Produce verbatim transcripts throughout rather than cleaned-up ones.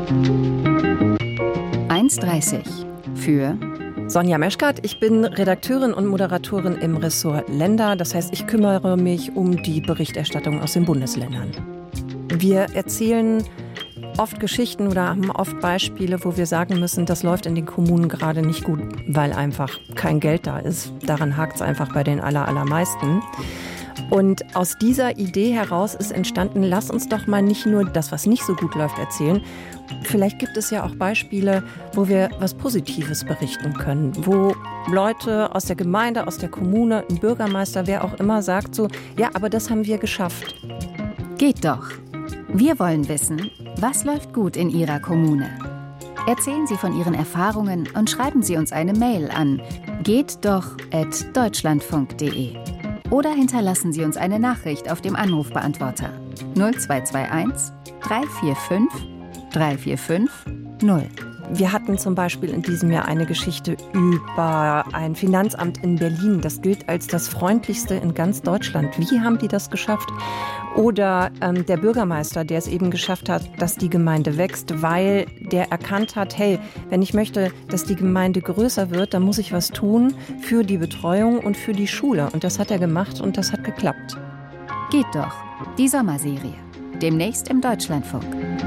eins dreißig für Sonja Meschkat, ich bin Redakteurin und Moderatorin im Ressort Länder. Das heißt, ich kümmere mich um die Berichterstattung aus den Bundesländern. Wir erzählen oft Geschichten oder haben oft Beispiele, wo wir sagen müssen, das läuft in den Kommunen gerade nicht gut, weil einfach kein Geld da ist. Daran hakt es einfach bei den aller, allermeisten. Und aus dieser Idee heraus ist entstanden, lass uns doch mal nicht nur das, was nicht so gut läuft, erzählen. Vielleicht gibt es ja auch Beispiele, wo wir was Positives berichten können, wo Leute aus der Gemeinde, aus der Kommune, ein Bürgermeister, wer auch immer sagt so, ja, aber das haben wir geschafft. Geht doch. Wir wollen wissen, was läuft gut in Ihrer Kommune. Erzählen Sie von Ihren Erfahrungen und schreiben Sie uns eine Mail an gehtdoch at deutschlandfunk punkt de oder hinterlassen Sie uns eine Nachricht auf dem Anrufbeantworter null zwei zwei eins drei vier fünf drei vier fünf null. Wir hatten zum Beispiel in diesem Jahr eine Geschichte über ein Finanzamt in Berlin. Das gilt als das freundlichste in ganz Deutschland. Wie haben die das geschafft? Oder ähm, der Bürgermeister, der es eben geschafft hat, dass die Gemeinde wächst, weil der erkannt hat, hey, wenn ich möchte, dass die Gemeinde größer wird, dann muss ich was tun für die Betreuung und für die Schule. Und das hat er gemacht und das hat geklappt. Geht doch. Die Sommerserie. Demnächst im Deutschlandfunk.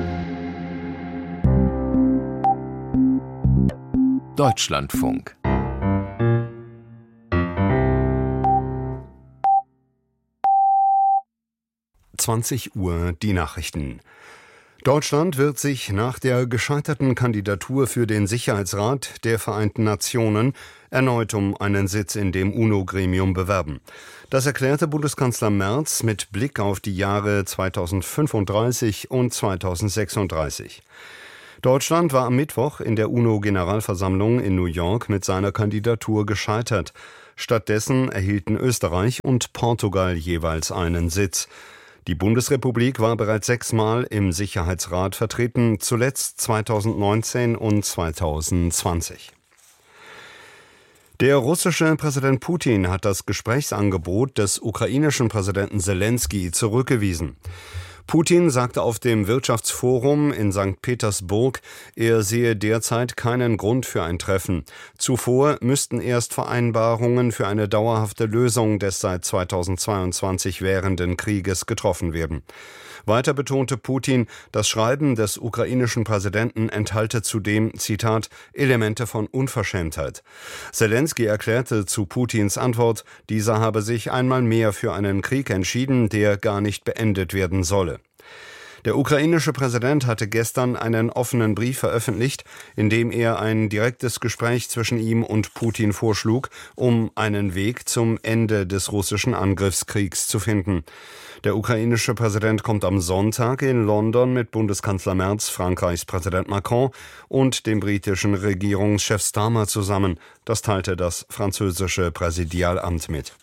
Deutschlandfunk. zwanzig Uhr die Nachrichten. Deutschland wird sich nach der gescheiterten Kandidatur für den Sicherheitsrat der Vereinten Nationen erneut um einen Sitz in dem UNO-Gremium bewerben. Das erklärte Bundeskanzler Merz mit Blick auf die Jahre zweitausendfünfunddreißig und zweitausendsechsunddreißig. Deutschland war am Mittwoch in der UNO-Generalversammlung in New York mit seiner Kandidatur gescheitert. Stattdessen erhielten Österreich und Portugal jeweils einen Sitz. Die Bundesrepublik war bereits sechsmal im Sicherheitsrat vertreten, zuletzt zweitausendneunzehn und zweitausendzwanzig. Der russische Präsident Putin hat das Gesprächsangebot des ukrainischen Präsidenten Selenskyj zurückgewiesen. Putin sagte auf dem Wirtschaftsforum in Sankt Petersburg, er sehe derzeit keinen Grund für ein Treffen. Zuvor müssten erst Vereinbarungen für eine dauerhafte Lösung des seit zweitausendzweiundzwanzig währenden Krieges getroffen werden. Weiter betonte Putin, das Schreiben des ukrainischen Präsidenten enthalte zudem, Zitat, Elemente von Unverschämtheit. Selenskyj erklärte zu Putins Antwort, dieser habe sich einmal mehr für einen Krieg entschieden, der gar nicht beendet werden solle. Der ukrainische Präsident hatte gestern einen offenen Brief veröffentlicht, in dem er ein direktes Gespräch zwischen ihm und Putin vorschlug, um einen Weg zum Ende des russischen Angriffskriegs zu finden. Der ukrainische Präsident kommt am Sonntag in London mit Bundeskanzler Merz, Frankreichs Präsident Macron und dem britischen Regierungschef Starmer zusammen. Das teilte das französische Präsidialamt mit.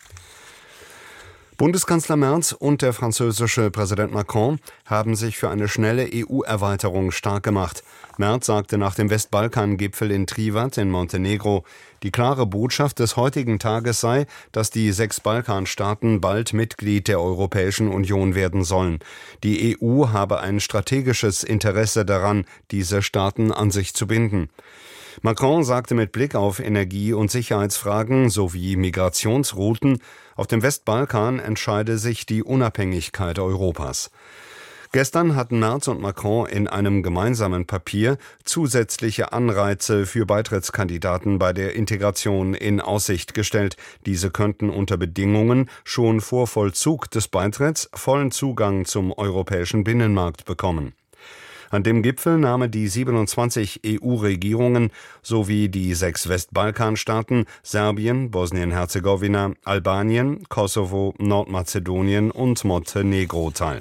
Bundeskanzler Merz und der französische Präsident Macron haben sich für eine schnelle E U-Erweiterung stark gemacht. Merz sagte nach dem Westbalkan-Gipfel in Trivand in Montenegro, die klare Botschaft des heutigen Tages sei, dass die sechs Balkanstaaten bald Mitglied der Europäischen Union werden sollen. Die E U habe ein strategisches Interesse daran, diese Staaten an sich zu binden. Macron sagte mit Blick auf Energie- und Sicherheitsfragen sowie Migrationsrouten, auf dem Westbalkan entscheide sich die Unabhängigkeit Europas. Gestern hatten Merz und Macron in einem gemeinsamen Papier zusätzliche Anreize für Beitrittskandidaten bei der Integration in Aussicht gestellt. Diese könnten unter Bedingungen schon vor Vollzug des Beitritts vollen Zugang zum europäischen Binnenmarkt bekommen. An dem Gipfel nahmen die siebenundzwanzig E U-Regierungen sowie die sechs Westbalkanstaaten Serbien, Bosnien-Herzegowina, Albanien, Kosovo, Nordmazedonien und Montenegro teil.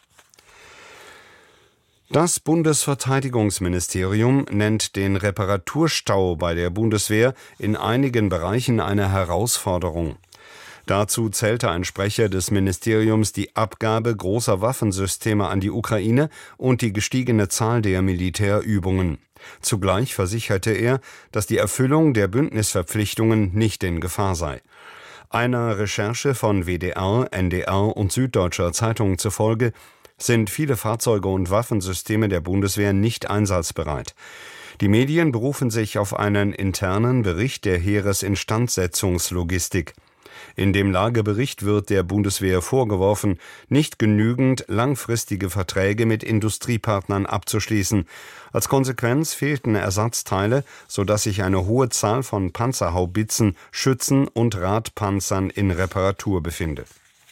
Das Bundesverteidigungsministerium nennt den Reparaturstau bei der Bundeswehr in einigen Bereichen eine Herausforderung. Dazu zählte ein Sprecher des Ministeriums die Abgabe großer Waffensysteme an die Ukraine und die gestiegene Zahl der Militärübungen. Zugleich versicherte er, dass die Erfüllung der Bündnisverpflichtungen nicht in Gefahr sei. Einer Recherche von W D R, N D R und Süddeutscher Zeitung zufolge sind viele Fahrzeuge und Waffensysteme der Bundeswehr nicht einsatzbereit. Die Medien berufen sich auf einen internen Bericht der Heeresinstandsetzungslogistik. In dem Lagebericht wird der Bundeswehr vorgeworfen, nicht genügend langfristige Verträge mit Industriepartnern abzuschließen. Als Konsequenz fehlten Ersatzteile, sodass sich eine hohe Zahl von Panzerhaubitzen, Schützen und Radpanzern in Reparatur befindet.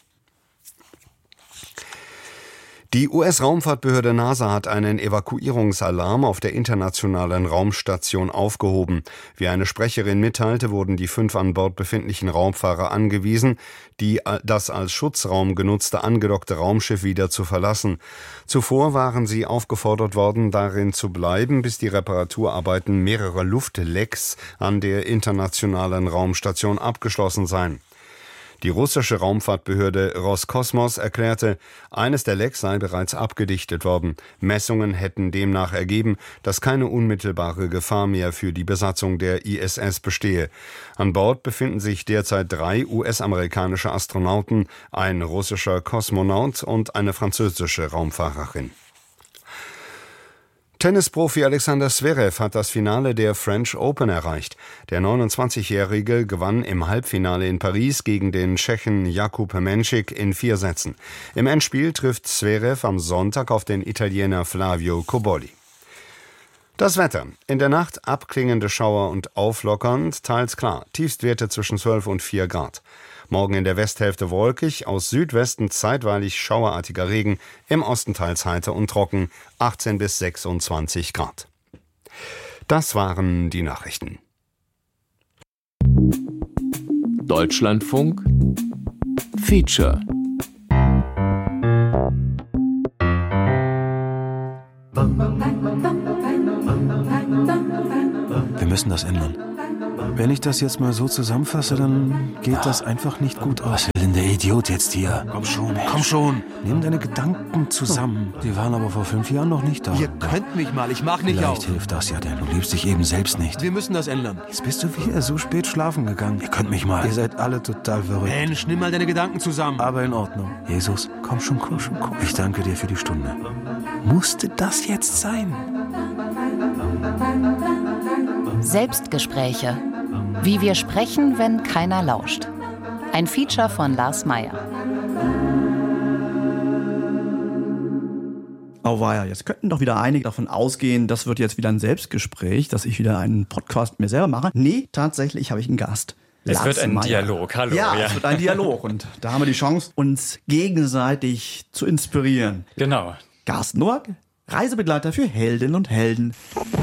Die U S-Raumfahrtbehörde NASA hat einen Evakuierungsalarm auf der internationalen Raumstation aufgehoben. Wie eine Sprecherin mitteilte, wurden die fünf an Bord befindlichen Raumfahrer angewiesen, die das als Schutzraum genutzte angedockte Raumschiff wieder zu verlassen. Zuvor waren sie aufgefordert worden, darin zu bleiben, bis die Reparaturarbeiten mehrerer Luftlecks an der internationalen Raumstation abgeschlossen seien. Die russische Raumfahrtbehörde Roskosmos erklärte, eines der Lecks sei bereits abgedichtet worden. Messungen hätten demnach ergeben, dass keine unmittelbare Gefahr mehr für die Besatzung der I S S bestehe. An Bord befinden sich derzeit drei U S-amerikanische Astronauten, ein russischer Kosmonaut und eine französische Raumfahrerin. Tennisprofi Alexander Zverev hat das Finale der French Open erreicht. Der neunundzwanzigjährige gewann im Halbfinale in Paris gegen den Tschechen Jakub Menšík in vier Sätzen. Im Endspiel trifft Zverev am Sonntag auf den Italiener Flavio Cobolli. Das Wetter. In der Nacht abklingende Schauer und auflockernd, teils klar. Tiefstwerte zwischen zwölf und vier Grad. Morgen in der Westhälfte wolkig, aus Südwesten zeitweilig schauerartiger Regen, im Osten teils heiter und trocken, achtzehn bis sechsundzwanzig Grad. Das waren die Nachrichten. Deutschlandfunk Feature. Wir müssen das ändern. Wenn ich das jetzt mal so zusammenfasse, dann geht das einfach nicht gut aus. Was will denn der Idiot jetzt hier? Komm schon, komm schon. Nimm deine Gedanken zusammen. Die waren aber vor fünf Jahren noch nicht da. Ihr könnt mich mal, ich mach nicht Vielleicht auf. Vielleicht hilft das ja, denn du liebst dich eben selbst nicht. Wir müssen das ändern. Jetzt bist du wieder so spät schlafen gegangen. Ihr könnt mich mal. Ihr seid alle total verrückt. Mensch, nimm mal deine Gedanken zusammen. Aber in Ordnung. Jesus, komm schon, komm schon, komm. Ich danke dir für die Stunde. Musste das jetzt sein? Selbstgespräche. Wie wir sprechen, wenn keiner lauscht. Ein Feature von Lars Meyer. Auweia, jetzt könnten doch wieder einige davon ausgehen, das wird jetzt wieder ein Selbstgespräch, dass ich wieder einen Podcast mit mir selber mache. Nee, tatsächlich habe ich einen Gast. Es Lars wird ein Meyer. Dialog, hallo. Ja, ja, es wird ein Dialog und da haben wir die Chance, uns gegenseitig zu inspirieren. Genau. Carsten Nowak, Reisebegleiter für Heldinnen und Helden.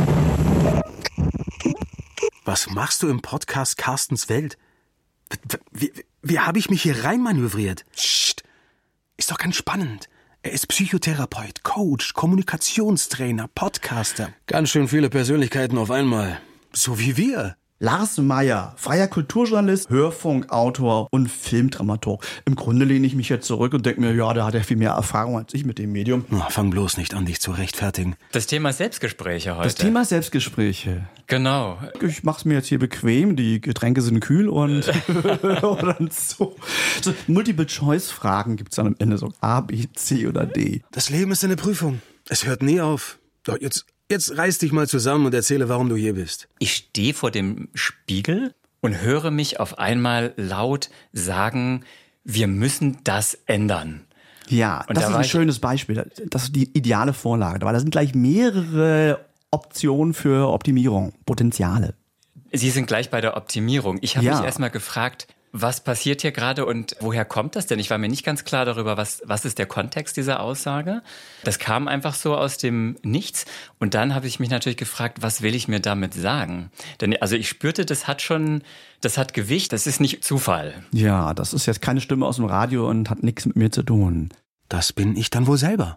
Was machst du im Podcast Carstens Welt? Wie, wie, wie habe ich mich hier reinmanövriert? Psst, ist doch ganz spannend. Er ist Psychotherapeut, Coach, Kommunikationstrainer, Podcaster. Ganz schön viele Persönlichkeiten auf einmal. So wie wir. Lars Meyer, freier Kulturjournalist, Hörfunkautor und Filmdramaturg. Im Grunde lehne ich mich jetzt zurück und denke mir, ja, da hat er viel mehr Erfahrung als ich mit dem Medium. Oh, fang bloß nicht an, dich zu rechtfertigen. Das Thema Selbstgespräche heute. Das Thema Selbstgespräche. Genau. Ich mach's mir jetzt hier bequem, die Getränke sind kühl und, und so. so. Multiple-Choice-Fragen gibt's dann am Ende so A, B, C oder D. Das Leben ist eine Prüfung. Es hört nie auf. Doch jetzt... Jetzt reiß dich mal zusammen und erzähle, warum du hier bist. Ich stehe vor dem Spiegel und höre mich auf einmal laut sagen, wir müssen das ändern. Ja, und das da ist ein ich, schönes Beispiel. Das ist die ideale Vorlage. Weil da sind gleich mehrere Optionen für Optimierung, Potenziale. Sie sind gleich bei der Optimierung. Ich habe Ja. mich erstmal gefragt, was passiert hier gerade und woher kommt das denn? Ich war mir nicht ganz klar darüber, was, was ist der Kontext dieser Aussage. Das kam einfach so aus dem Nichts. Und dann habe ich mich natürlich gefragt, was will ich mir damit sagen? Denn also ich spürte, das hat schon, das hat Gewicht, das ist nicht Zufall. Ja, das ist jetzt keine Stimme aus dem Radio und hat nichts mit mir zu tun. Das bin ich dann wohl selber.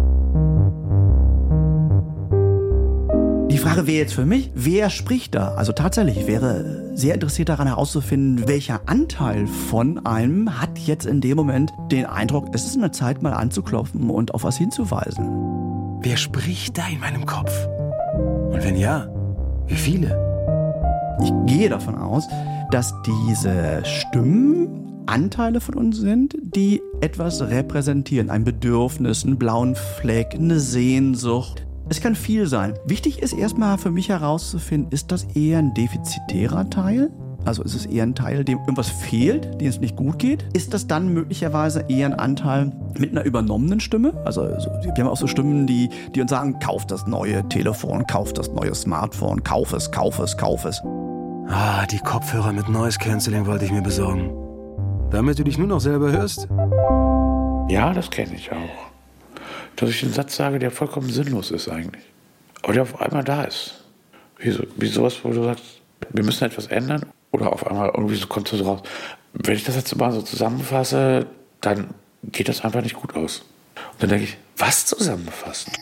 Die Frage wäre jetzt für mich, wer spricht da? Also tatsächlich, ich wäre sehr interessiert daran herauszufinden, welcher Anteil von einem hat jetzt in dem Moment den Eindruck, es ist eine Zeit mal anzuklopfen und auf was hinzuweisen. Wer spricht da in meinem Kopf? Und wenn ja, wie viele? Ich gehe davon aus, dass diese Stimmen Anteile von uns sind, die etwas repräsentieren. Ein Bedürfnis, einen blauen Fleck, eine Sehnsucht. Es kann viel sein. Wichtig ist erstmal für mich herauszufinden, ist das eher ein defizitärer Teil? Also ist es eher ein Teil, dem irgendwas fehlt, dem es nicht gut geht? Ist das dann möglicherweise eher ein Anteil mit einer übernommenen Stimme? Also wir haben auch so Stimmen, die, die uns sagen, kauf das neue Telefon, kauf das neue Smartphone, kauf es, kauf es, kauf es. Ah, die Kopfhörer mit Noise Cancelling wollte ich mir besorgen. Damit du dich nur noch selber hörst? Ja, das kenne ich auch. Dass ich einen Satz sage, der vollkommen sinnlos ist eigentlich. Aber der auf einmal da ist. Wie, so, wie sowas, wo du sagst, wir müssen etwas ändern. Oder auf einmal irgendwie so kommt es so raus. Wenn ich das jetzt mal so zusammenfasse, dann geht das einfach nicht gut aus. Und dann denke ich, was zusammenfassen?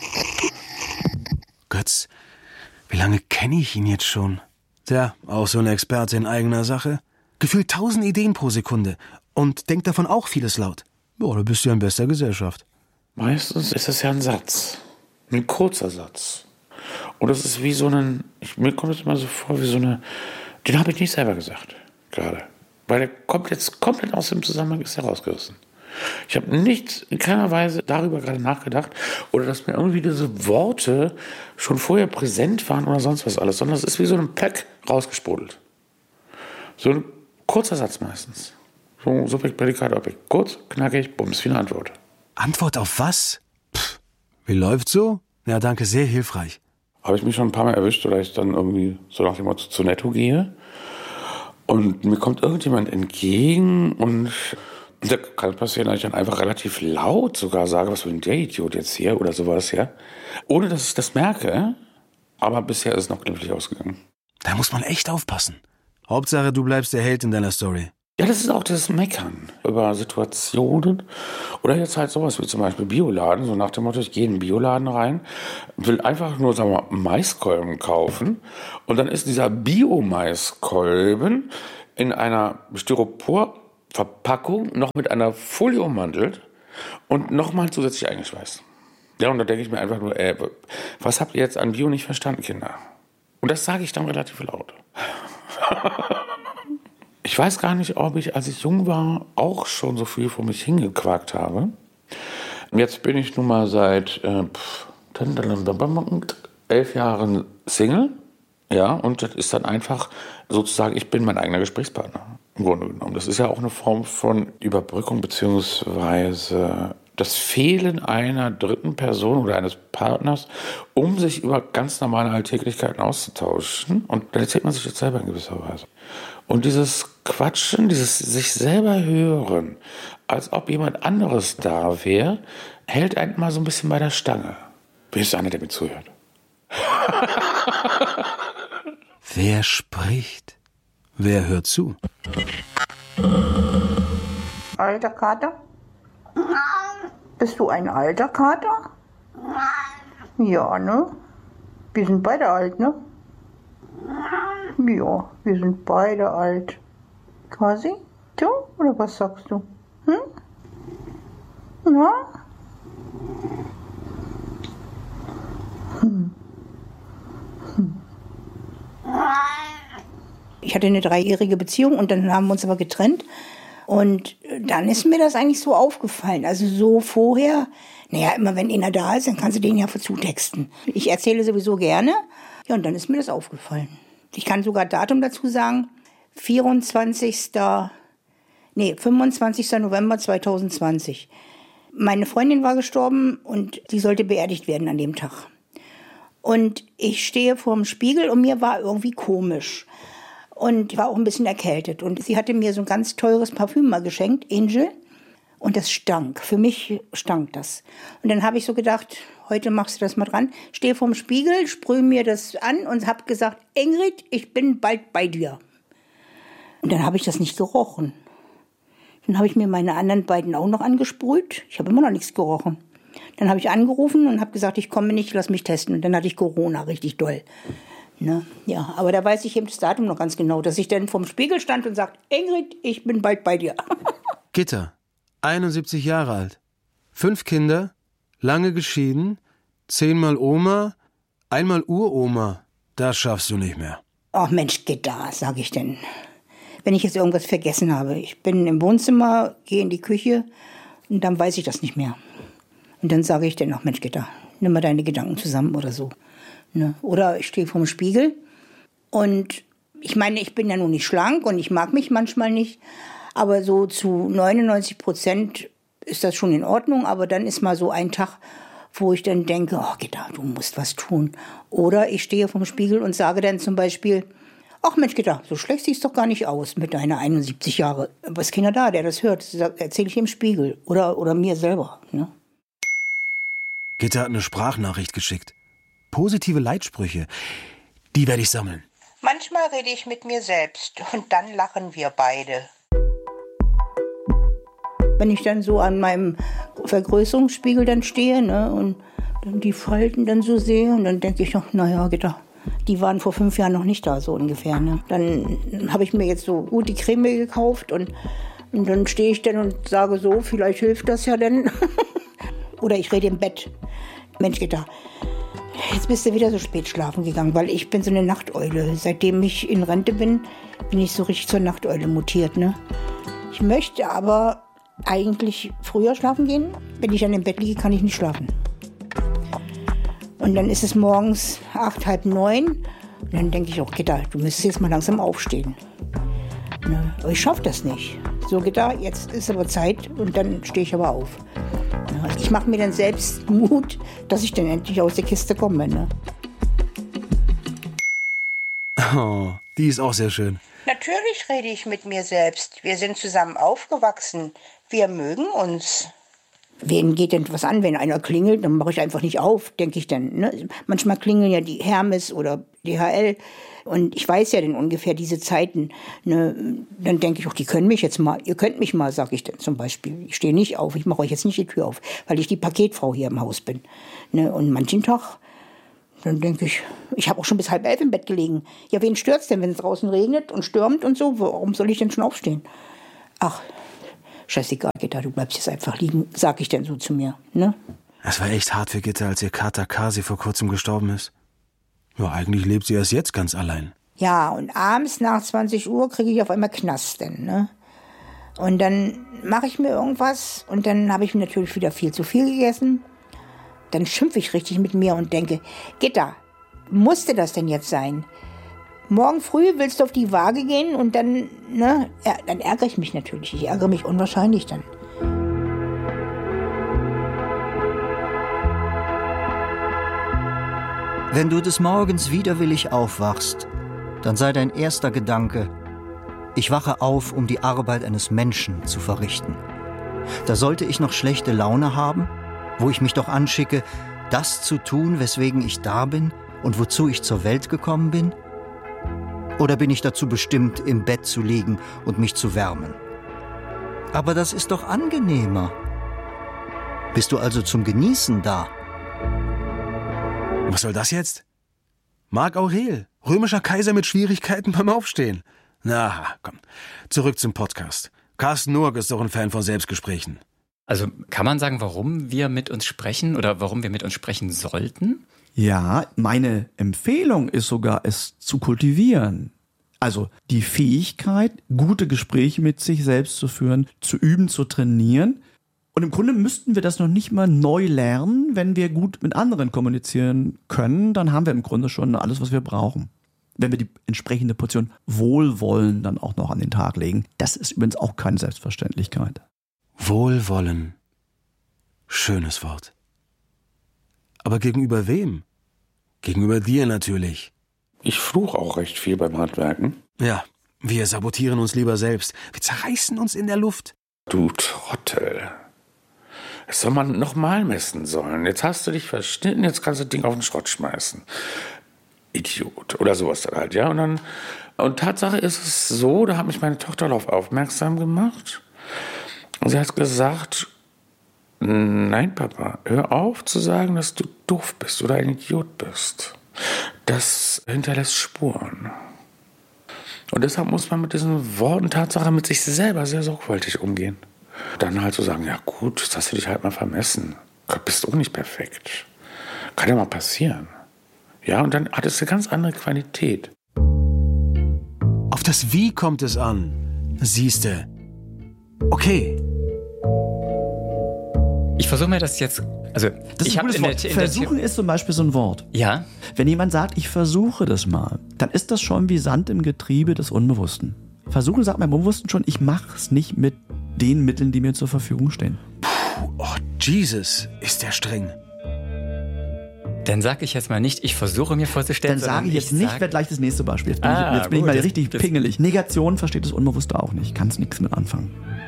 Götz, wie lange kenne ich ihn jetzt schon? Tja, auch so ein Experte in eigener Sache. Gefühlt tausend Ideen pro Sekunde. Und denkt davon auch vieles laut. Boah, du bist ja in bester Gesellschaft. Meistens ist es ja ein Satz. Ein kurzer Satz. Und das ist wie so ein, ich, mir kommt es immer so vor, wie so eine, den habe ich nicht selber gesagt, gerade. Weil der kommt jetzt komplett aus dem Zusammenhang, ist herausgerissen. Ich habe nicht in keiner Weise darüber gerade nachgedacht oder dass mir irgendwie diese Worte schon vorher präsent waren oder sonst was alles, sondern es ist wie so ein Pack rausgesprudelt. So ein kurzer Satz meistens. So Subjekt, Prädikat, Objekt. Kurz, knackig, bums, wie eine Antwort. Antwort auf was? Pff, wie läuft's so? Ja, danke, sehr hilfreich. Habe ich mich schon ein paar Mal erwischt, oder ich dann irgendwie so nach dem Motto zu Netto gehe und mir kommt irgendjemand entgegen und da kann passieren, dass ich dann einfach relativ laut sogar sage, was für ein der Idiot jetzt hier oder sowas, ja. Ohne dass ich das merke, aber bisher ist es noch glimpflich ausgegangen. Da muss man echt aufpassen. Hauptsache, du bleibst der Held in deiner Story. Ja, das ist auch das Meckern über Situationen oder jetzt halt sowas wie zum Beispiel Bioladen, so nach dem Motto, ich gehe in den Bioladen rein, will einfach nur, sagen wir mal, Maiskolben kaufen und dann ist dieser Bio-Maiskolben in einer Styroporverpackung noch mit einer Folie ummantelt und nochmal zusätzlich eingeschweißt. Ja, und da denke ich mir einfach nur, ey, was habt ihr jetzt an Bio nicht verstanden, Kinder? Und das sage ich dann relativ laut. Ich weiß gar nicht, ob ich, als ich jung war, auch schon so viel vor mich hingequakt habe. Jetzt bin ich nun mal seit äh, elf Jahren Single. Ja, und das ist dann einfach sozusagen, ich bin mein eigener Gesprächspartner, im Grunde genommen. Das ist ja auch eine Form von Überbrückung beziehungsweise das Fehlen einer dritten Person oder eines Partners, um sich über ganz normale Alltäglichkeiten auszutauschen. Und dann erzählt man sich das selber in gewisser Weise. Und dieses Quatschen, dieses sich selber hören, als ob jemand anderes da wäre, hält einen immer so ein bisschen bei der Stange. Wer ist einer, der mir zuhört? Wer spricht? Wer hört zu? Alter Kater? Bist du ein alter Kater? Ja, ne? Wir sind beide alt, ne? Ja, wir sind beide alt. Quasi? Du? Oder was sagst du? Hm? Ja? Hm. Hm. Ich hatte eine dreijährige Beziehung und dann haben wir uns aber getrennt. Und dann ist mir das eigentlich so aufgefallen. Also so vorher, naja, immer wenn einer da ist, dann kannst du den ja zutexten. Ich erzähle sowieso gerne. Ja, und dann ist mir das aufgefallen. Ich kann sogar Datum dazu sagen. vierundzwanzigster Nee, fünfundzwanzigster November zweitausendzwanzig. Meine Freundin war gestorben und die sollte beerdigt werden an dem Tag. Und ich stehe vor dem Spiegel und mir war irgendwie komisch. Und ich war auch ein bisschen erkältet. Und sie hatte mir so ein ganz teures Parfüm mal geschenkt, Angel. Und das stank. Für mich stank das. Und dann habe ich so gedacht, heute machst du das mal dran. Stehe vorm Spiegel, sprühe mir das an und habe gesagt, Ingrid, ich bin bald bei dir. Und dann habe ich das nicht gerochen. Dann habe ich mir meine anderen beiden auch noch angesprüht. Ich habe immer noch nichts gerochen. Dann habe ich angerufen und habe gesagt, ich komme nicht, lass mich testen. Und dann hatte ich Corona, richtig doll. Ne? Ja, aber da weiß ich eben das Datum noch ganz genau, dass ich dann vorm Spiegel stand und sagte, Ingrid, ich bin bald bei dir. Gitta, einundsiebzig Jahre alt, fünf Kinder, lange geschieden, zehnmal Oma, einmal Uroma. Das schaffst du nicht mehr. Ach Mensch, Gitta, sag ich denn. wenn ich jetzt irgendwas vergessen habe. Ich bin im Wohnzimmer, gehe in die Küche und dann weiß ich das nicht mehr. Und dann sage ich dann noch, Mensch, Gitta, nimm mal deine Gedanken zusammen oder so. Ne? Oder ich stehe vorm Spiegel und ich meine, ich bin ja nun nicht schlank und ich mag mich manchmal nicht, aber so zu neunundneunzig Prozent ist das schon in Ordnung, aber dann ist mal so ein Tag, wo ich dann denke, oh Gitta, du musst was tun. Oder ich stehe vorm Spiegel und sage dann zum Beispiel, ach Mensch, Gitta, so schlecht siehst du doch gar nicht aus mit deiner einundsiebzig Jahre. Was ist keiner da, der das hört? Das erzähle ich im Spiegel oder, oder mir selber. Ne? Gitta hat eine Sprachnachricht geschickt. Positive Leitsprüche, die werde ich sammeln. Manchmal rede ich mit mir selbst und dann lachen wir beide. Wenn ich dann so an meinem Vergrößerungsspiegel dann stehe, ne, und dann die Falten dann so sehe und dann denke ich noch, naja, Gitta, die waren vor fünf Jahren noch nicht da, so ungefähr. Ne. Dann habe ich mir jetzt so gut die Creme gekauft und, und dann stehe ich dann und sage so, vielleicht hilft das ja dann. Oder ich rede im Bett. Mensch, Gitta, jetzt bist du wieder so spät schlafen gegangen, weil ich bin so eine Nachteule. Seitdem ich in Rente bin, bin ich so richtig zur Nachteule mutiert. Ne? Ich möchte aber eigentlich früher schlafen gehen. Wenn ich dann im Bett liege, kann ich nicht schlafen. Und dann ist es morgens acht, halb neun. Und dann denke ich auch, Gitta, du müsstest jetzt mal langsam aufstehen. Ne? Aber ich schaffe das nicht. So, Gitta, jetzt ist aber Zeit und dann stehe ich aber auf. Ich mache mir dann selbst Mut, dass ich dann endlich aus der Kiste komme. Ne? Oh, die ist auch sehr schön. Natürlich rede ich mit mir selbst. Wir sind zusammen aufgewachsen. Wir mögen uns. Wen geht denn was an, wenn einer klingelt? Dann mache ich einfach nicht auf, denke ich dann. Ne? Manchmal klingeln ja die Hermes oder D H L. Und ich weiß ja dann ungefähr diese Zeiten. Ne? Dann denke ich auch, die können mich jetzt mal, ihr könnt mich mal, sage ich dann zum Beispiel. Ich stehe nicht auf, ich mache euch jetzt nicht die Tür auf, weil ich die Paketfrau hier im Haus bin. Ne? Und manchen Tag, dann denke ich, ich habe auch schon bis halb elf im Bett gelegen. Ja, wen stört's denn, wenn es draußen regnet und stürmt und so? Warum soll ich denn schon aufstehen? Ach, scheißegal, Gitta, du bleibst jetzt einfach liegen, sag ich dann so zu mir. Ne? Es war echt hart für Gitta, als ihr Kater Kasi vor kurzem gestorben ist. Ja, eigentlich lebt sie erst jetzt ganz allein. Ja, und abends nach zwanzig Uhr kriege ich auf einmal Knasten, ne? Und dann mache ich mir irgendwas und dann habe ich natürlich wieder viel zu viel gegessen. Dann schimpfe ich richtig mit mir und denke, Gitta, musste das denn jetzt sein? Morgen früh willst du auf die Waage gehen und dann, ne, ja, dann ärgere ich mich natürlich. Ich ärgere mich unwahrscheinlich dann. Wenn du des Morgens widerwillig aufwachst, dann sei dein erster Gedanke, ich wache auf, um die Arbeit eines Menschen zu verrichten. Da sollte ich noch schlechte Laune haben, wo ich mich doch anschicke, das zu tun, weswegen ich da bin und wozu ich zur Welt gekommen bin? Oder bin ich dazu bestimmt, im Bett zu liegen und mich zu wärmen? Aber das ist doch angenehmer. Bist du also zum Genießen da? Was soll das jetzt? Marc Aurel, römischer Kaiser mit Schwierigkeiten beim Aufstehen. Na, komm, zurück zum Podcast. Carsten Noack ist doch ein Fan von Selbstgesprächen. Also kann man sagen, warum wir mit uns sprechen oder warum wir mit uns sprechen sollten? Ja, meine Empfehlung ist sogar, es zu kultivieren. Also die Fähigkeit, gute Gespräche mit sich selbst zu führen, zu üben, zu trainieren. Und im Grunde müssten wir das noch nicht mal neu lernen. Wenn wir gut mit anderen kommunizieren können, dann haben wir im Grunde schon alles, was wir brauchen. Wenn wir die entsprechende Portion Wohlwollen dann auch noch an den Tag legen. Das ist übrigens auch keine Selbstverständlichkeit. Wohlwollen. Schönes Wort. Aber gegenüber wem? Gegenüber dir natürlich. Ich fluche auch recht viel beim Handwerken. Ja, wir sabotieren uns lieber selbst. Wir zerreißen uns in der Luft. Du Trottel. Das soll man nochmal messen sollen. Jetzt hast du dich verschnitten, jetzt kannst du das Ding auf den Schrott schmeißen. Idiot. Oder sowas dann halt, ja. Und dann, und Tatsache ist es so, da hat mich meine Tochter darauf aufmerksam gemacht. Und sie hat gesagt, nein, Papa, hör auf zu sagen, dass du doof bist oder ein Idiot bist. Das hinterlässt Spuren. Und deshalb muss man mit diesen Worten Tatsache mit sich selber sehr sorgfältig umgehen. Dann halt so sagen, ja gut, jetzt hast du dich halt mal vermessen. Bist auch nicht perfekt. Kann ja mal passieren. Ja, und dann hat es eine ganz andere Qualität. Auf Auf das Wie kommt es an. Siehste. Okay. Ich versuche mir das jetzt... Also, Das ich ist ein gutes in der, Wort. in der Versuchen ist zum Beispiel so ein Wort. Ja? Wenn jemand sagt, ich versuche das mal, dann ist das schon wie Sand im Getriebe des Unbewussten. Versuchen sagt meinem Unbewussten schon, ich mache es nicht mit den Mitteln, die mir zur Verfügung stehen. Puh, oh, Jesus, ist der streng. Dann sage ich jetzt mal nicht, ich versuche mir vorzustellen, Dann sage ich jetzt ich nicht, sag... wird gleich das nächste Beispiel. Jetzt bin Ah, ich, jetzt bin gut, ich mal das- richtig das- pingelig. Negation versteht das Unbewusste auch nicht. Kannst nichts mit anfangen.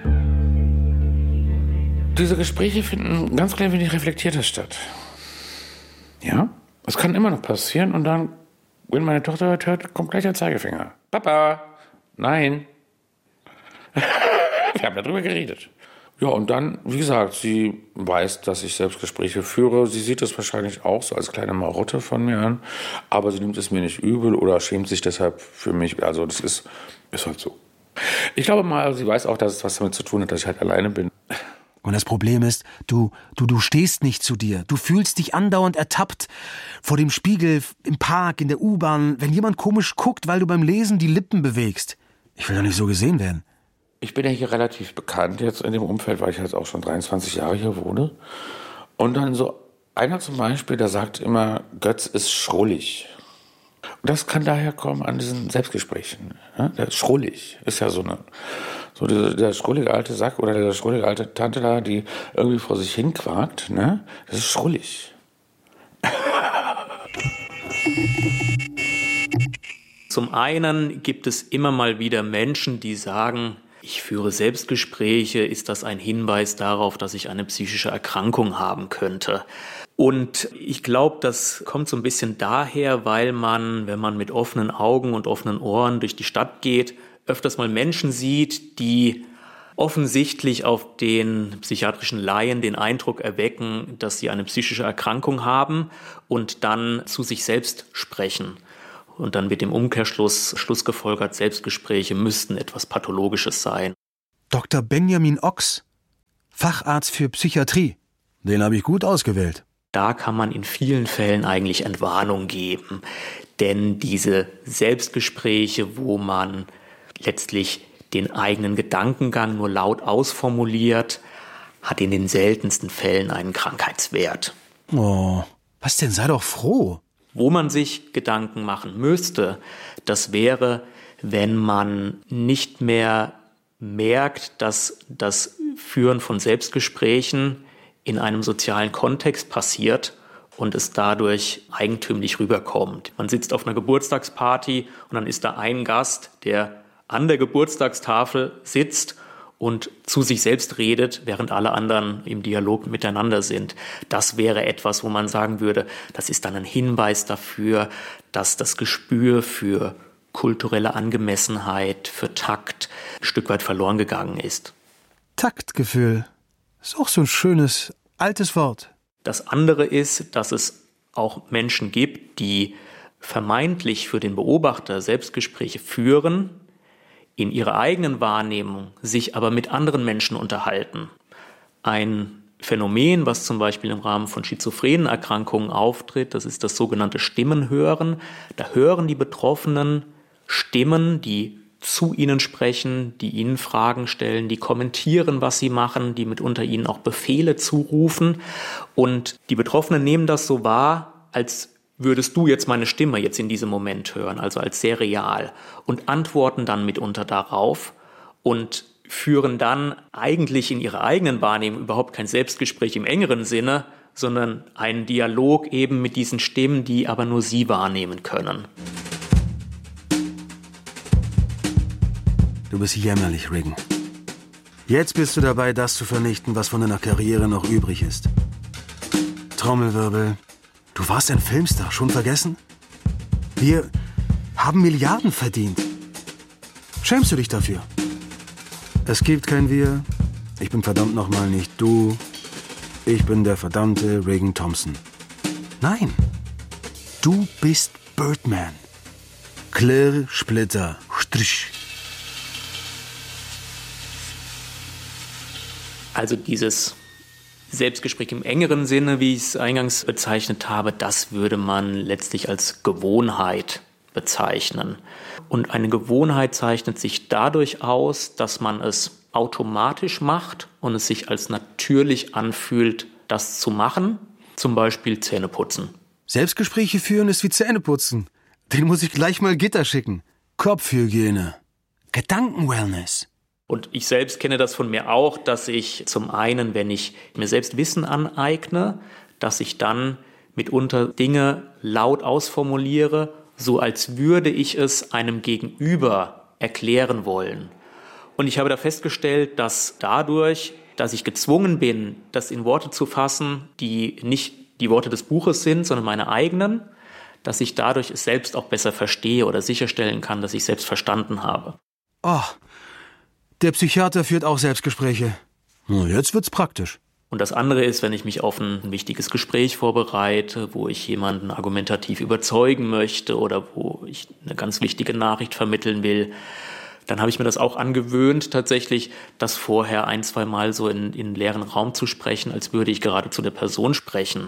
Diese Gespräche finden ganz klein wenig reflektierter statt. Ja, es kann immer noch passieren und dann, wenn meine Tochter hört, hört kommt gleich der Zeigefinger. Papa, nein. Wir haben darüber geredet. Ja, und dann, wie gesagt, sie weiß, dass ich Selbstgespräche führe. Sie sieht es wahrscheinlich auch so als kleine Marotte von mir an, aber sie nimmt es mir nicht übel oder schämt sich deshalb für mich. Also das ist, ist halt so. Ich glaube mal, sie weiß auch, dass es was damit zu tun hat, dass ich halt alleine bin. Und das Problem ist, du, du, du stehst nicht zu dir. Du fühlst dich andauernd ertappt vor dem Spiegel, im Park, in der U-Bahn, wenn jemand komisch guckt, weil du beim Lesen die Lippen bewegst. Ich will doch nicht so gesehen werden. Ich bin ja hier relativ bekannt jetzt in dem Umfeld, weil ich jetzt auch schon dreiundzwanzig Jahre hier wohne. Und dann so einer zum Beispiel, der sagt immer, Götz ist schrullig. Und das kann daher kommen an diesen Selbstgesprächen. Ja, der ist schrullig. Ist ja so eine, so der, der schrullige alte Sack oder der schrullige alte Tante da, die irgendwie vor sich hin quakt, ne? Das ist schrullig. Zum einen gibt es immer mal wieder Menschen, die sagen, ich führe Selbstgespräche, ist das ein Hinweis darauf, dass ich eine psychische Erkrankung haben könnte? Und ich glaube, das kommt so ein bisschen daher, weil man, wenn man mit offenen Augen und offenen Ohren durch die Stadt geht, öfters mal Menschen sieht, die offensichtlich auf den psychiatrischen Laien den Eindruck erwecken, dass sie eine psychische Erkrankung haben und dann zu sich selbst sprechen. Und dann wird im Umkehrschluss Schluss gefolgert, Selbstgespräche müssten etwas Pathologisches sein. Doktor Benjamin Ochs, Facharzt für Psychiatrie. Den habe ich gut ausgewählt. Da kann man in vielen Fällen eigentlich Entwarnung geben. Denn diese Selbstgespräche, wo man letztlich den eigenen Gedankengang nur laut ausformuliert, hat in den seltensten Fällen einen Krankheitswert. Oh, was denn? Sei doch froh. Wo man sich Gedanken machen müsste, das wäre, wenn man nicht mehr merkt, dass das Führen von Selbstgesprächen in einem sozialen Kontext passiert und es dadurch eigentümlich rüberkommt. Man sitzt auf einer Geburtstagsparty und dann ist da ein Gast, der an der Geburtstagstafel sitzt und zu sich selbst redet, während alle anderen im Dialog miteinander sind. Das wäre etwas, wo man sagen würde, das ist dann ein Hinweis dafür, dass das Gespür für kulturelle Angemessenheit, für Takt ein Stück weit verloren gegangen ist. Taktgefühl. Ist auch so ein schönes, altes Wort. Das andere ist, dass es auch Menschen gibt, die vermeintlich für den Beobachter Selbstgespräche führen, in ihrer eigenen Wahrnehmung sich aber mit anderen Menschen unterhalten. Ein Phänomen, was zum Beispiel im Rahmen von schizophrenen Erkrankungen auftritt, das ist das sogenannte Stimmenhören. Da hören die Betroffenen Stimmen, die zu ihnen sprechen, die ihnen Fragen stellen, die kommentieren, was sie machen, die mitunter ihnen auch Befehle zurufen. Und die Betroffenen nehmen das so wahr, als würdest du jetzt meine Stimme jetzt in diesem Moment hören, also als sehr real, und antworten dann mitunter darauf und führen dann eigentlich in ihrer eigenen Wahrnehmung überhaupt kein Selbstgespräch im engeren Sinne, sondern einen Dialog eben mit diesen Stimmen, die aber nur sie wahrnehmen können. Du bist jämmerlich, Regan. Jetzt bist du dabei, das zu vernichten, was von deiner Karriere noch übrig ist. Trommelwirbel. Du warst ein Filmstar, schon vergessen? Wir haben Milliarden verdient. Schämst du dich dafür? Es gibt kein Wir. Ich bin verdammt nochmal nicht du. Ich bin der verdammte Regan Thompson. Nein. Du bist Birdman. Klirr, Splitter, Strich. Also dieses Selbstgespräch im engeren Sinne, wie ich es eingangs bezeichnet habe, das würde man letztlich als Gewohnheit bezeichnen. Und eine Gewohnheit zeichnet sich dadurch aus, dass man es automatisch macht und es sich als natürlich anfühlt, das zu machen. Zum Beispiel Zähneputzen. Selbstgespräche führen ist wie Zähneputzen. Den muss ich gleich mal Gitter schicken. Kopfhygiene. Gedankenwellness. Und ich selbst kenne das von mir auch, dass ich zum einen, wenn ich mir selbst Wissen aneigne, dass ich dann mitunter Dinge laut ausformuliere, so als würde ich es einem Gegenüber erklären wollen. Und ich habe da festgestellt, dass dadurch, dass ich gezwungen bin, das in Worte zu fassen, die nicht die Worte des Buches sind, sondern meine eigenen, dass ich dadurch es selbst auch besser verstehe oder sicherstellen kann, dass ich selbst verstanden habe. Oh, der Psychiater führt auch Selbstgespräche. Na, jetzt wird's praktisch. Und das andere ist, wenn ich mich auf ein wichtiges Gespräch vorbereite, wo ich jemanden argumentativ überzeugen möchte oder wo ich eine ganz wichtige Nachricht vermitteln will, dann habe ich mir das auch angewöhnt, tatsächlich das vorher ein, zwei Mal so in, in leeren Raum zu sprechen, als würde ich gerade zu der Person sprechen.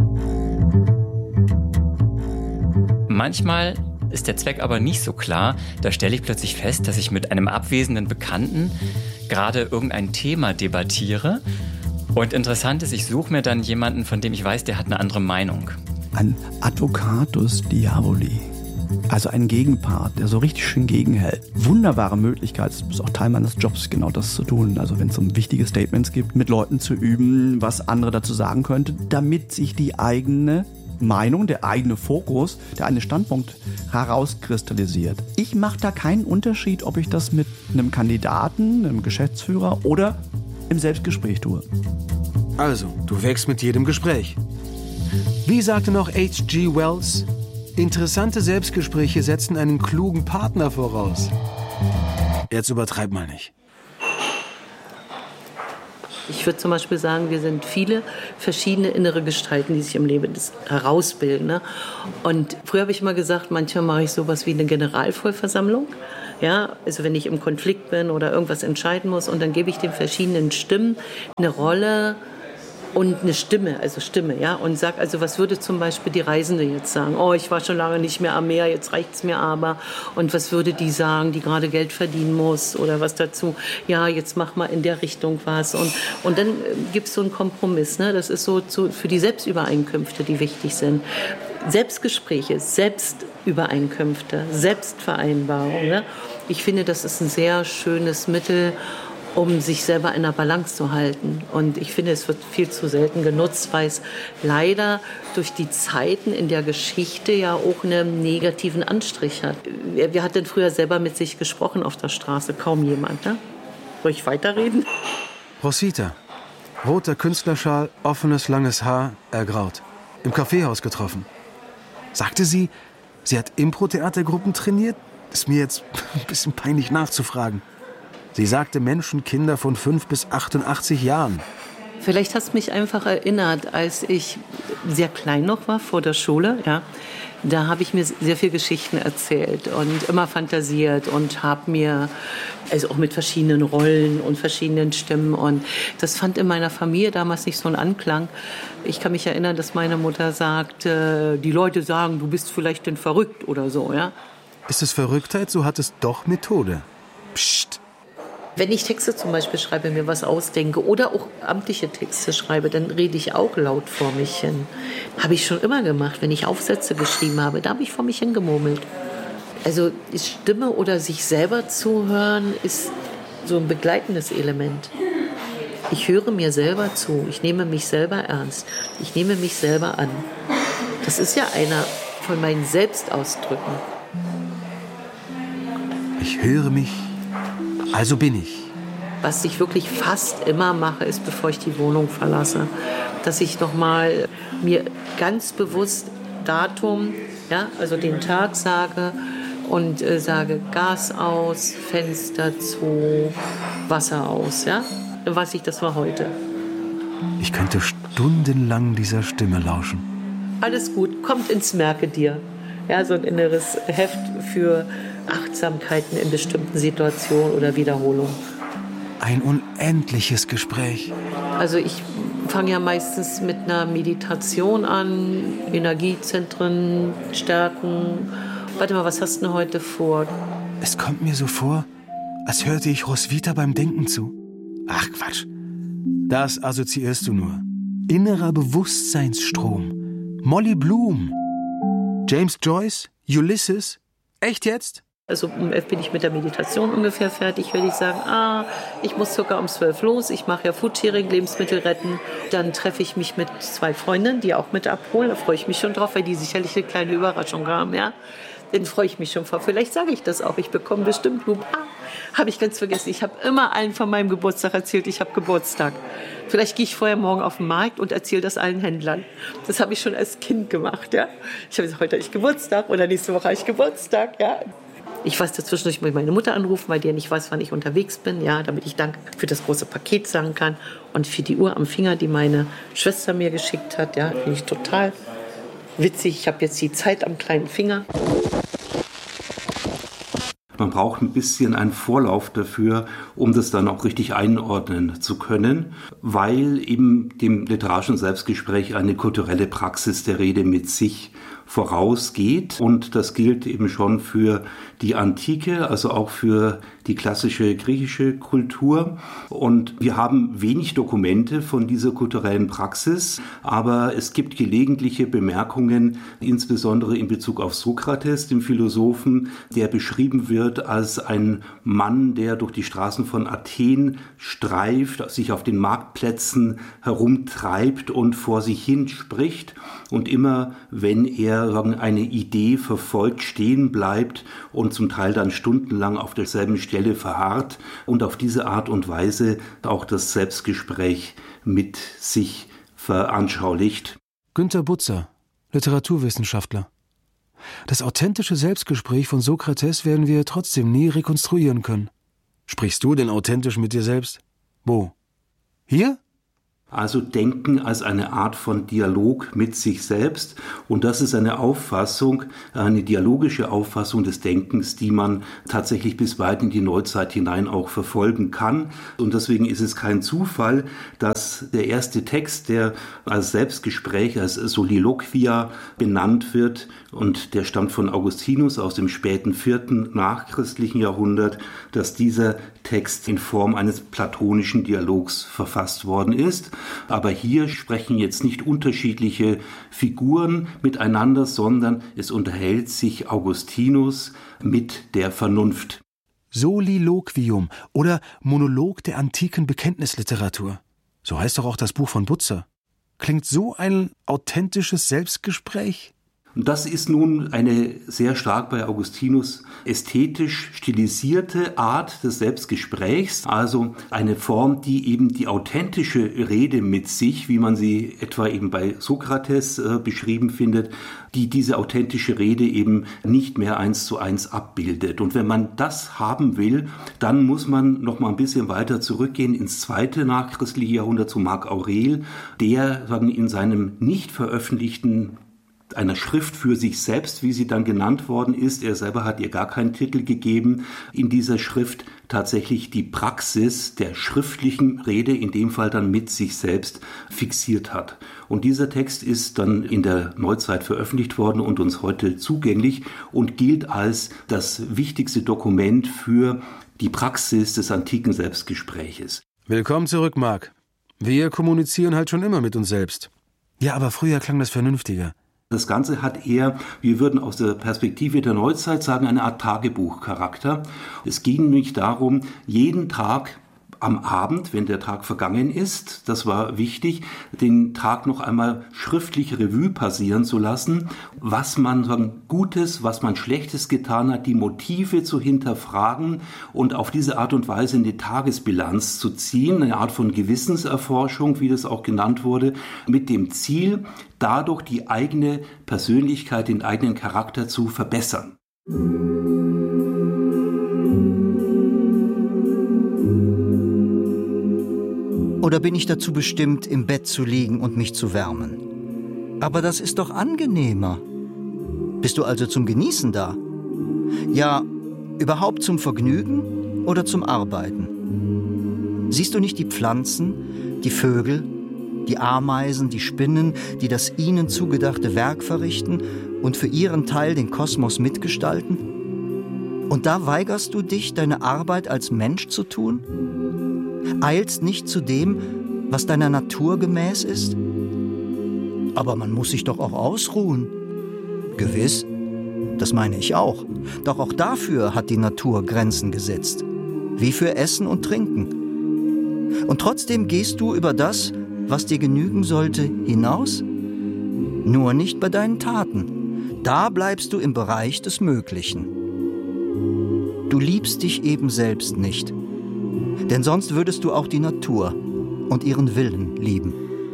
Manchmal ist der Zweck aber nicht so klar. Da stelle ich plötzlich fest, dass ich mit einem abwesenden Bekannten gerade irgendein Thema debattiere. Und interessant ist, ich suche mir dann jemanden, von dem ich weiß, der hat eine andere Meinung. Ein Advocatus Diaboli. Also ein Gegenpart, der so richtig schön gegenhält. Wunderbare Möglichkeit, es ist auch Teil meines Jobs, genau das zu tun. Also wenn es um wichtige Statements gibt, mit Leuten zu üben, was andere dazu sagen könnte, damit sich die eigene Meinung, der eigene Fokus, der eigene Standpunkt herauskristallisiert. Ich mache da keinen Unterschied, ob ich das mit einem Kandidaten, einem Geschäftsführer oder im Selbstgespräch tue. Also, du wächst mit jedem Gespräch. Wie sagte noch H G Wells? Interessante Selbstgespräche setzen einen klugen Partner voraus. Jetzt übertreib mal nicht. Ich würde zum Beispiel sagen, wir sind viele verschiedene innere Gestalten, die sich im Leben herausbilden. Ne? Und früher habe ich immer gesagt, manchmal mache ich sowas wie eine Generalvollversammlung. Ja, also wenn ich im Konflikt bin oder irgendwas entscheiden muss und dann gebe ich den verschiedenen Stimmen eine Rolle und eine Stimme, also Stimme, ja, und sag also, was würde zum Beispiel die Reisende jetzt sagen? Oh, ich war schon lange nicht mehr am Meer, jetzt reicht's mir aber. Und was würde die sagen, die gerade Geld verdienen muss oder was dazu? Ja, jetzt mach mal in der Richtung was. Und, und dann gibt's so einen Kompromiss, ne? Das ist so zu, für die Selbstübereinkünfte, die wichtig sind. Selbstgespräche, Selbstübereinkünfte, Selbstvereinbarung. Ne? Ich finde, das ist ein sehr schönes Mittel, um sich selber in der Balance zu halten. Und ich finde, es wird viel zu selten genutzt, weil es leider durch die Zeiten in der Geschichte ja auch einen negativen Anstrich hat. Wer hat denn früher selber mit sich gesprochen auf der Straße? Kaum jemand, ne? Soll ich weiterreden? Rosita, roter Künstlerschal, offenes, langes Haar, ergraut. Im Kaffeehaus getroffen. Sagte sie, sie hat Impro-Theatergruppen trainiert? Ist mir jetzt ein bisschen peinlich nachzufragen. Sie sagte Menschen, Kinder von fünf bis achtundachtzig Jahren. Vielleicht hast du mich einfach erinnert, als ich sehr klein noch war, vor der Schule. Ja, da habe ich mir sehr viel Geschichten erzählt und immer fantasiert und habe mir, also auch mit verschiedenen Rollen und verschiedenen Stimmen. Und das fand in meiner Familie damals nicht so einen Anklang. Ich kann mich erinnern, dass meine Mutter sagte, die Leute sagen, du bist vielleicht denn verrückt oder so. Ja? Ist es Verrücktheit, so hat es doch Methode. Psst. Wenn ich Texte zum Beispiel schreibe, mir was ausdenke oder auch amtliche Texte schreibe, dann rede ich auch laut vor mich hin. Habe ich schon immer gemacht. Wenn ich Aufsätze geschrieben habe, da habe ich vor mich hingemurmelt. Also Stimme oder sich selber zuhören ist so ein begleitendes Element. Ich höre mir selber zu. Ich nehme mich selber ernst. Ich nehme mich selber an. Das ist ja einer von meinen Selbstausdrücken. Ich höre mich. Also bin ich. Was ich wirklich fast immer mache, ist, bevor ich die Wohnung verlasse, dass ich noch mal mir ganz bewusst Datum, ja, also den Tag sage und äh, sage Gas aus, Fenster zu, Wasser aus, ja. Dann weiß ich, das war heute. Ich könnte stundenlang dieser Stimme lauschen. Alles gut, kommt ins Merke dir. Ja, so ein inneres Heft für Achtsamkeiten in bestimmten Situationen oder Wiederholungen. Ein unendliches Gespräch. Also ich fange ja meistens mit einer Meditation an, Energiezentren stärken Warte mal, was hast du denn heute vor? Es kommt mir so vor, als hörte ich Roswitha beim Denken zu. Ach Quatsch, das assoziierst du nur. Innerer Bewusstseinsstrom. Molly Bloom. James Joyce? Ulysses? Echt jetzt? Also um elf bin ich mit der Meditation ungefähr fertig, würde ich sagen, ah, ich muss circa um zwölf los, ich mache ja Foodsharing, Lebensmittel retten. Dann treffe ich mich mit zwei Freundinnen, die auch mit abholen, da freue ich mich schon drauf, weil die sicherlich eine kleine Überraschung haben, ja. Den freue ich mich schon vor. Vielleicht sage ich das auch, ich bekomme bestimmt Blumen. Ah, habe ich ganz vergessen, ich habe immer allen von meinem Geburtstag erzählt, ich habe Geburtstag. Vielleicht gehe ich vorher morgen auf den Markt und erzähle das allen Händlern. Das habe ich schon als Kind gemacht, ja. Ich habe gesagt, heute habe ich Geburtstag oder nächste Woche habe ich Geburtstag, ja. Ich weiß dazwischendurch mal meine Mutter anrufen, weil die ja nicht weiß, wann ich unterwegs bin, ja, damit ich Dank für das große Paket sagen kann. Und für die Uhr am Finger, die meine Schwester mir geschickt hat, ja, finde ich total witzig. Ich habe jetzt die Zeit am kleinen Finger. Man braucht ein bisschen einen Vorlauf dafür, um das dann auch richtig einordnen zu können, weil eben dem literarischen Selbstgespräch eine kulturelle Praxis der Rede mit sich vorausgeht. Und das gilt eben schon für die Antike, also auch für die klassische griechische Kultur. Und wir haben wenig Dokumente von dieser kulturellen Praxis, aber es gibt gelegentliche Bemerkungen, insbesondere in Bezug auf Sokrates, den Philosophen, der beschrieben wird als ein Mann, der durch die Straßen von Athen streift, sich auf den Marktplätzen herumtreibt und vor sich hin spricht. Und immer, wenn er eine Idee verfolgt, stehen bleibt und zum Teil dann stundenlang auf derselben Stelle verharrt und auf diese Art und Weise auch das Selbstgespräch mit sich veranschaulicht. Günter Butzer, Literaturwissenschaftler. Das authentische Selbstgespräch von Sokrates werden wir trotzdem nie rekonstruieren können. Sprichst du denn authentisch mit dir selbst? Wo? Hier? Also Denken als eine Art von Dialog mit sich selbst. Und das ist eine Auffassung, eine dialogische Auffassung des Denkens, die man tatsächlich bis weit in die Neuzeit hinein auch verfolgen kann. Und deswegen ist es kein Zufall, dass der erste Text, der als Selbstgespräch, als Soliloquia benannt wird, und der stammt von Augustinus aus dem späten vierten nachchristlichen Jahrhundert, dass dieser Text in Form eines platonischen Dialogs verfasst worden ist. Aber hier sprechen jetzt nicht unterschiedliche Figuren miteinander, sondern es unterhält sich Augustinus mit der Vernunft. Soliloquium oder Monolog der antiken Bekenntnisliteratur. So heißt doch auch das Buch von Butzer. Klingt so ein authentisches Selbstgespräch? Das ist nun eine sehr stark bei Augustinus ästhetisch stilisierte Art des Selbstgesprächs, also eine Form, die eben die authentische Rede mit sich, wie man sie etwa eben bei Sokrates äh, beschrieben findet, die diese authentische Rede eben nicht mehr eins zu eins abbildet. Und wenn man das haben will, dann muss man noch mal ein bisschen weiter zurückgehen ins zweite nachchristliche Jahrhundert zu Marc Aurel, der sagen, in seinem nicht veröffentlichten einer Schrift für sich selbst, wie sie dann genannt worden ist. Er selber hat ihr gar keinen Titel gegeben. In dieser Schrift tatsächlich die Praxis der schriftlichen Rede, in dem Fall dann mit sich selbst, fixiert hat. Und dieser Text ist dann in der Neuzeit veröffentlicht worden und uns heute zugänglich und gilt als das wichtigste Dokument für die Praxis des antiken Selbstgespräches. Willkommen zurück, Marc. Wir kommunizieren halt schon immer mit uns selbst. Ja, aber früher klang das vernünftiger. Das Ganze hat eher, wir würden aus der Perspektive der Neuzeit sagen, eine Art Tagebuchcharakter. Es ging nämlich darum, jeden Tag am Abend, wenn der Tag vergangen ist, das war wichtig, den Tag noch einmal schriftlich Revue passieren zu lassen, was man sagen, Gutes, was man Schlechtes getan hat, die Motive zu hinterfragen und auf diese Art und Weise eine Tagesbilanz zu ziehen, eine Art von Gewissenserforschung, wie das auch genannt wurde, mit dem Ziel, dadurch die eigene Persönlichkeit, den eigenen Charakter zu verbessern. Oder bin ich dazu bestimmt, im Bett zu liegen und mich zu wärmen? Aber das ist doch angenehmer. Bist du also zum Genießen da? Ja, überhaupt zum Vergnügen oder zum Arbeiten? Siehst du nicht die Pflanzen, die Vögel, die Ameisen, die Spinnen, die das ihnen zugedachte Werk verrichten und für ihren Teil den Kosmos mitgestalten? Und da weigerst du dich, deine Arbeit als Mensch zu tun? Eilst nicht zu dem, was deiner Natur gemäß ist? Aber man muss sich doch auch ausruhen. Gewiss, das meine ich auch. Doch auch dafür hat die Natur Grenzen gesetzt. Wie für Essen und Trinken. Und trotzdem gehst du über das, was dir genügen sollte, hinaus? Nur nicht bei deinen Taten. Da bleibst du im Bereich des Möglichen. Du liebst dich eben selbst nicht. Denn sonst würdest du auch die Natur und ihren Willen lieben.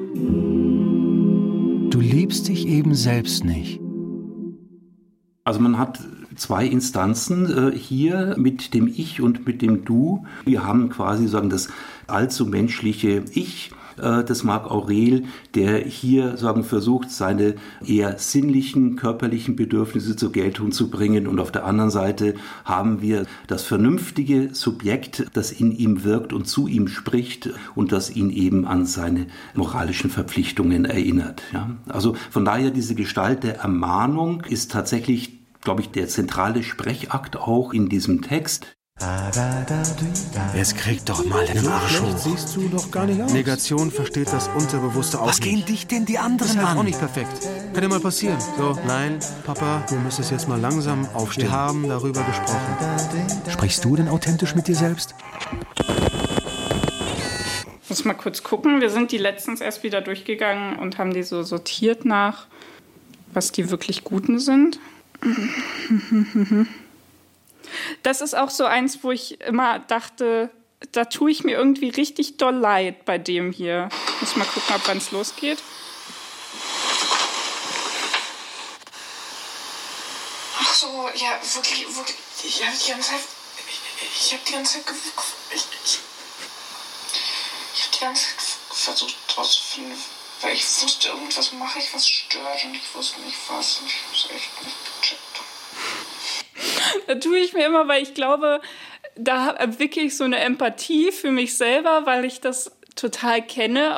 Du liebst dich eben selbst nicht. Also man hat zwei Instanzen äh, hier mit dem Ich und mit dem Du. Wir haben quasi sagen das allzu menschliche Ich äh, des Marc Aurel, der hier sagen versucht, seine eher sinnlichen, körperlichen Bedürfnisse zur Geltung zu bringen. Und auf der anderen Seite haben wir das vernünftige Subjekt, das in ihm wirkt und zu ihm spricht und das ihn eben an seine moralischen Verpflichtungen erinnert. Ja? Also von daher diese Gestalt der Ermahnung ist tatsächlich, glaube ich, der zentrale Sprechakt auch in diesem Text. Jetzt krieg doch mal den Arsch hoch. Siehst du doch gar nicht aus. Negation versteht das Unterbewusste auch Was nicht. gehen dich denn die anderen ist halt an? auch nicht perfekt. Kann ja mal passieren. So, nein, Papa, du müsstest jetzt mal langsam aufstehen. Wir haben darüber gesprochen. Sprichst du denn authentisch mit dir selbst? Ich muss mal kurz gucken. Wir sind die letztens erst wieder durchgegangen und haben die so sortiert nach, was die wirklich Guten sind. Das ist auch so eins, wo ich immer dachte, da tue ich mir irgendwie richtig doll leid bei dem hier. Ich muss mal gucken, ab wann es losgeht. Ach so, ja, wirklich, wirklich. Ich habe die ganze Zeit, ich habe die ganze Zeit, ich, ich, ich habe die ganze Zeit versucht herauszufinden, weil ich wusste, irgendwas mache ich, was stört und ich wusste nicht was und ich habe es echt nicht gecheckt. Da tue ich mir immer, weil ich glaube, da entwickle ich so eine Empathie für mich selber, weil ich das total kenne